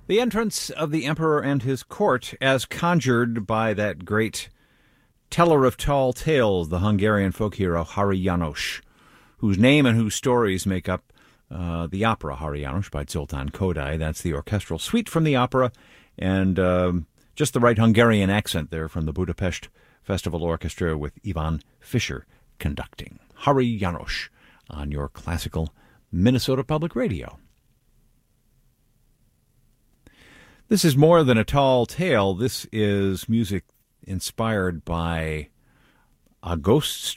The entrance of the emperor and his court, as conjured by that great teller of tall tales, the Hungarian folk hero Hari János, whose name and whose stories make up the opera Hari János by Zoltán Kodály. That's the orchestral suite from the opera, and just the right Hungarian accent there from the Budapest Festival Orchestra with Ivan Fischer conducting. Hari János on your classical Minnesota Public Radio. This is more than a tall tale. This is music inspired by a ghost